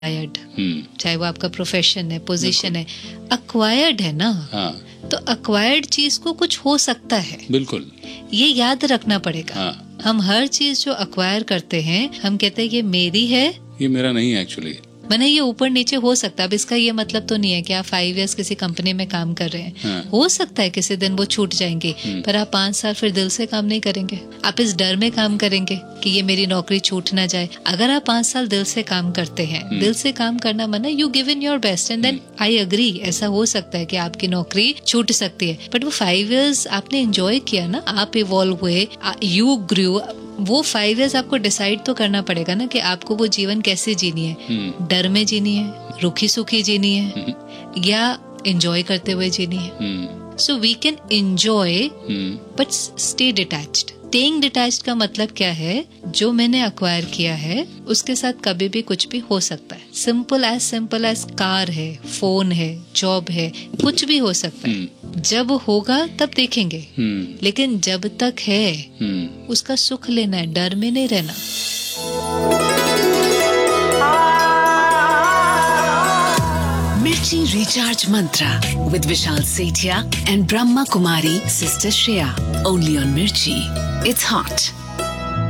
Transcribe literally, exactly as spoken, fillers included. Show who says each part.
Speaker 1: Acquired, चाहे वो आपका प्रोफेशन है, पोजीशन है, एक्वायर्ड है ना।
Speaker 2: हाँ.
Speaker 1: तो एक्वायर्ड चीज को कुछ हो सकता है,
Speaker 2: बिल्कुल,
Speaker 1: ये याद रखना पड़ेगा।
Speaker 2: हाँ.
Speaker 1: हम हर चीज जो एक्वायर करते हैं, हम कहते हैं ये मेरी है,
Speaker 2: ये मेरा नहीं है एक्चुअली।
Speaker 1: मैंने ये ऊपर नीचे हो सकता है। अब इसका ये मतलब तो नहीं है कि आप फाइव इयर्स किसी कंपनी में काम कर रहे हैं,
Speaker 2: हाँ.
Speaker 1: हो सकता है किसी दिन वो छूट जाएंगे, पर आप पांच साल फिर दिल से काम नहीं करेंगे। आप इस डर में काम करेंगे कि ये मेरी नौकरी छूट ना जाए। अगर आप पांच साल दिल से काम करते हैं, दिल से काम करना माना you give in your best, and then I agree, ऐसा हो सकता है कि आपकी नौकरी छूट सकती है, बट वो फाइव इयर्स आपने एंजॉय किया ना, आप इवॉल्व हुए, यू ग्रू। वो फाइव इयर्स आपको डिसाइड तो करना पड़ेगा ना कि आपको वो जीवन कैसे जीनी है, डर में जीनी है, रुखी सुखी जीनी है, या एंजॉय करते हुए जीनी है। So we can enjoy but stay detached. Staying detached का मतलब क्या है, जो मैंने अक्वायर किया है उसके साथ कभी भी कुछ भी हो सकता है। Simple as simple as car है, फोन है, जॉब है, कुछ भी हो सकता है। जब होगा तब देखेंगे, लेकिन जब तक है उसका सुख लेना है, डर में नहीं रहना।
Speaker 3: Mirchi Recharge Mantra with Vishal Sethia and Brahma Kumari Sister Shreya, only on Mirchi. It's hot.